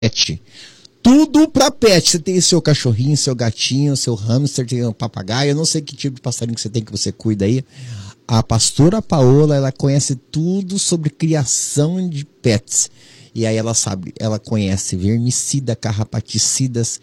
pet. Tudo pra pet. Você tem seu cachorrinho, seu gatinho, seu hamster, tem um papagaio. Eu não sei que tipo de passarinho que você tem que você cuida aí. A pastora Paola, ela conhece tudo sobre criação de pets. E aí ela sabe, ela conhece vermicida, carrapaticidas,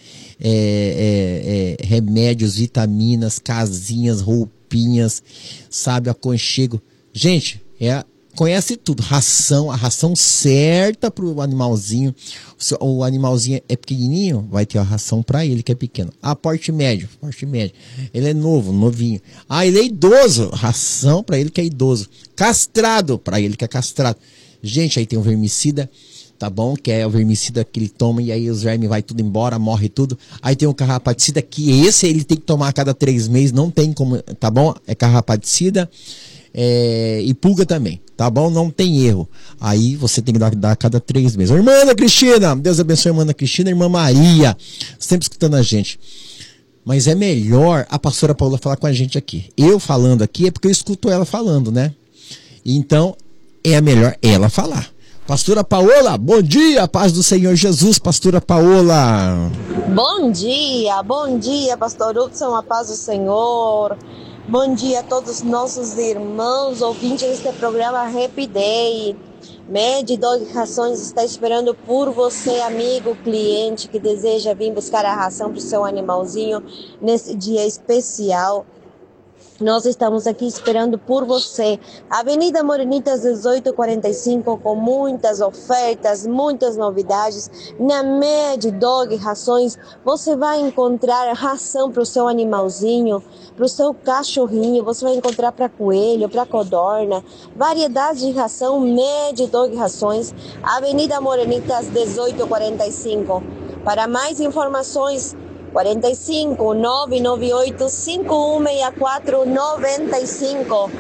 remédios, vitaminas, casinhas, roupinhas, sabe, aconchego. Gente, conhece tudo. Ração, a ração certa pro animalzinho. O animalzinho é pequenininho, vai ter a ração para ele que é pequeno. Porte médio. Ele é novinho. Ele é idoso, ração para ele que é idoso. Castrado, para ele que é castrado. Gente, aí tem o vermicida, tá bom? Que é o vermicida que ele toma e aí os vermes vai tudo embora, morre tudo. Aí tem o carrapaticida, que esse ele tem que tomar a cada 3 meses, não tem como, tá bom? É carrapaticida. E pulga também, tá bom? Não tem erro. Aí você tem que dar a cada 3 meses. Irmã Ana Cristina, Deus abençoe a irmã Ana Cristina, irmã Maria, sempre escutando a gente. Mas é melhor a pastora Paola falar com a gente aqui. Eu falando aqui é porque eu escuto ela falando, né? Então é melhor ela falar. Pastora Paola, bom dia, paz do Senhor Jesus, pastora Paola. Bom dia, pastor Hudson, a paz do Senhor. Bom dia a todos os nossos irmãos, ouvintes deste programa Happy Day. Med Dog Rações está esperando por você, amigo, cliente que deseja vir buscar a ração para o seu animalzinho nesse dia especial. Nós estamos aqui esperando por você. Avenida Morenitas 1845, com muitas ofertas, muitas novidades. Na Med Dog Rações, você vai encontrar ração para o seu animalzinho, para o seu cachorrinho. Você vai encontrar para coelho, para codorna. Variedade de ração Med Dog Rações. Avenida Morenitas 1845. Para mais informações, 45 998 5164 95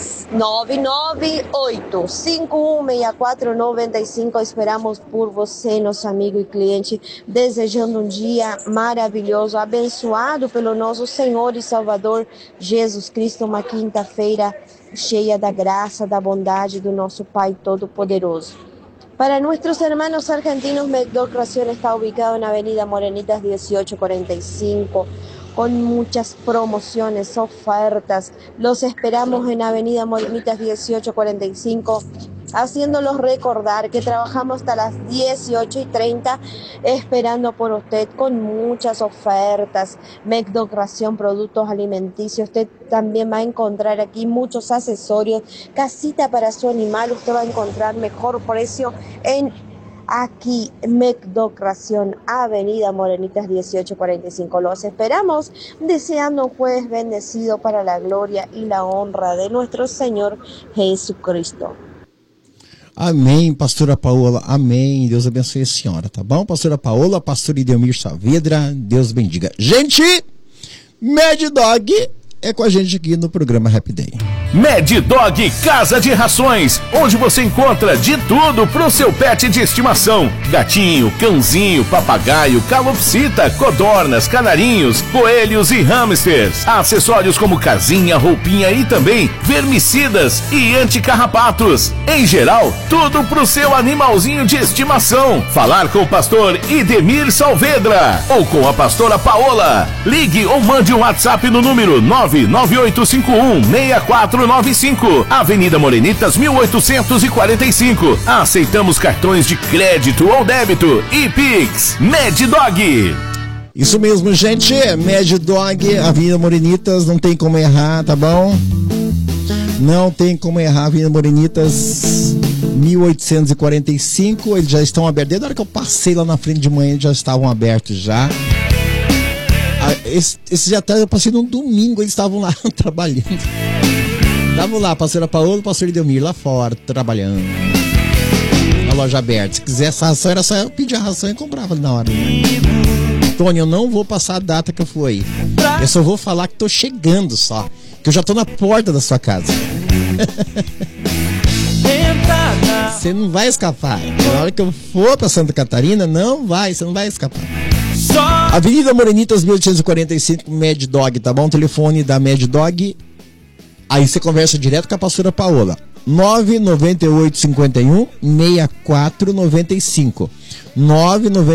998 5164 95. Esperamos por você, nosso amigo e cliente, desejando um dia maravilhoso, abençoado pelo nosso Senhor e Salvador Jesus Cristo, uma quinta-feira cheia da graça, da bondade do nosso Pai Todo-Poderoso. Para nuestros hermanos argentinos, Med Dog Ración está ubicado en Avenida Morenitas 1845, con muchas promociones, ofertas. Los esperamos en Avenida Morenitas 1845, haciéndolos recordar que trabajamos hasta las 18:30, esperando por usted con muchas ofertas. Med Dog Ración, productos alimenticios. Usted también va a encontrar aquí muchos accesorios, casita para su animal. Usted va a encontrar mejor precio en aquí Med Dog Ración, Avenida Morenitas 1845. Los esperamos, deseando un jueves bendecido para la gloria y la honra de nuestro Señor Jesucristo. Amém, pastora Paola, amém, Deus abençoe a senhora, tá bom? Pastora Paola, pastor Idelmir Saavedra, Deus bendiga. Gente, Med Dog é com a gente aqui no programa Happy Day. Med Dog Casa de Rações, onde você encontra de tudo pro seu pet de estimação: gatinho, cãozinho, papagaio, calopsita, codornas, canarinhos, coelhos e hamsters. Acessórios como casinha, roupinha e também vermicidas e anticarrapatos. Em geral, tudo pro seu animalzinho de estimação. Falar com o pastor Idemir Saavedra ou com a Paola. Ligue ou mande um WhatsApp no número 998516495, Avenida Morenitas 1845. Aceitamos cartões de crédito ou débito e Pix. Med Dog. Isso mesmo, gente, Med Dog, Avenida Morenitas, não tem como errar, tá bom? Não tem como errar, Avenida Morenitas 1845, eles já estão abertos. Desde a hora que eu passei lá na frente de manhã, eles já estavam abertos já. Esse já eu passei num domingo, eles estavam lá trabalhando. Estavam lá, pastora Paola e pastor Idelmir lá fora, trabalhando. A loja aberta. Se quiser essa ração, era só eu pedir a ração e comprava na hora. Tony, eu não vou passar a data que eu fui aí. Eu só vou falar que tô chegando só. Que eu já tô na porta da sua casa. Você não vai escapar. Na hora que eu for pra Santa Catarina, você não vai escapar. Avenida Morenitas 1845, Med Dog, tá bom? Telefone da Med Dog. Aí você conversa direto com a pastora Paola. 99851 6495. 998